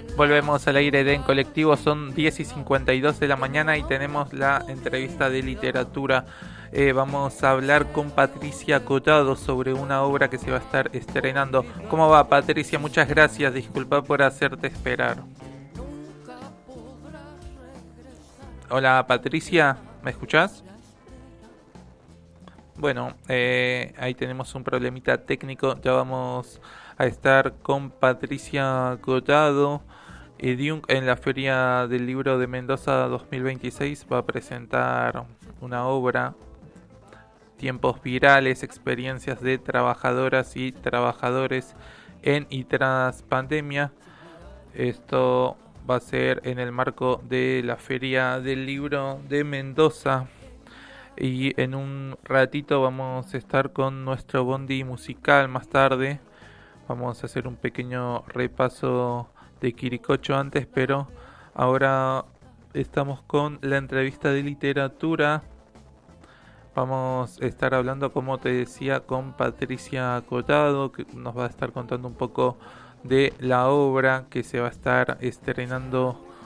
Volvemos al aire de En Colectivo, son 10:52 de la mañana y tenemos la entrevista de literatura. Vamos a hablar con Patricia Collado sobre una obra que se va a estar estrenando. ¿Cómo va, Patricia? Muchas gracias, disculpa por hacerte esperar. Hola, Patricia, ¿me escuchás? Bueno, ahí tenemos un problemita técnico. Ya vamos a estar con Patricia Collado. En la Feria del Libro de Mendoza 2026 va a presentar una obra, Tiempos Virales, experiencias de trabajadoras y trabajadores en y tras pandemia. Esto va a ser en el marco de la Feria del Libro de Mendoza. Y en un ratito vamos a estar con nuestro bondi musical más tarde. Vamos a hacer un pequeño repaso de Quiricocho antes, pero ahora estamos con la entrevista de literatura. Vamos a estar hablando, como te decía, con Patricia Collado, que nos va a estar contando un poco de la obra que se va a estar estrenando